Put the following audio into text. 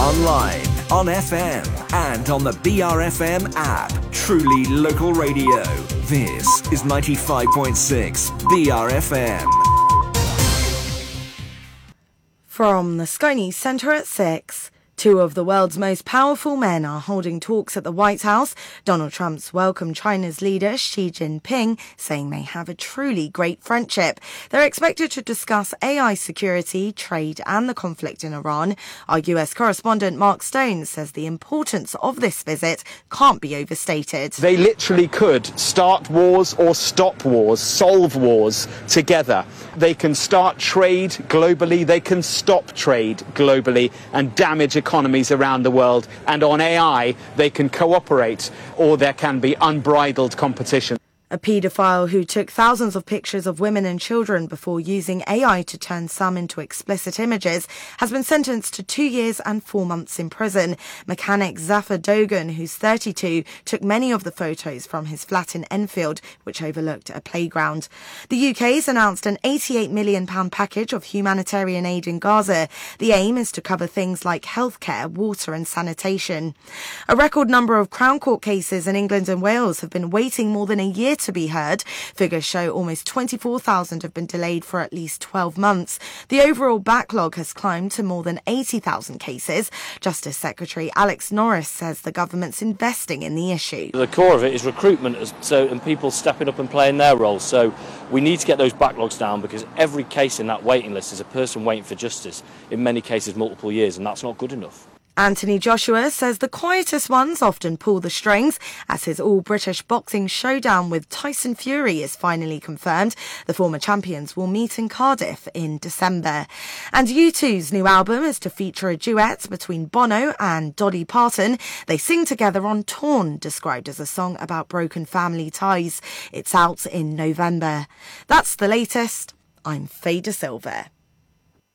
Online, on FM, and on the BRFM app. Truly local radio. This is 95.6 BRFM. From the Sky News Centre at 6. Two of the world's most powerful men are holding talks at the White House. Donald Trump's welcomed China's leader Xi Jinping, saying they have a truly great friendship. They're expected to discuss AI security, trade and the conflict in Iran. Our US correspondent Mark Stone says the importance of this visit can't be overstated. They literally could start wars or stop wars, solve wars together. They can start trade globally, they can stop trade globally and damage economies around the world. And on AI, they can cooperate, or there can be unbridled competition. A paedophile who took thousands of pictures of women and children before using AI to turn some into explicit images has been sentenced to 2 years and 4 months in prison. Mechanic Zafar Dogan, who's 32, took many of the photos from his flat in Enfield, which overlooked a playground. The UK's announced an £88 million package of humanitarian aid in Gaza. The aim is to cover things like healthcare, water and sanitation. A record number of Crown Court cases in England and Wales have been waiting more than a year to be heard. Figures show almost 24,000 have been delayed for at least 12 months. The overall backlog has climbed to more than 80,000 cases. Justice Secretary Alex Norris says the government's investing in the issue. The core of it is recruitment and people stepping up and playing their roles. So we need to get those backlogs down, because every case in that waiting list is a person waiting for justice, in many cases multiple years, and that's not good enough. Anthony Joshua says the quietest ones often pull the strings, as his all-British boxing showdown with Tyson Fury is finally confirmed. The former champions will meet in Cardiff in December. And U2's new album is to feature a duet between Bono and Dolly Parton. They sing together on Torn, described as a song about broken family ties. It's out in November. That's the latest. I'm Faye De Silva.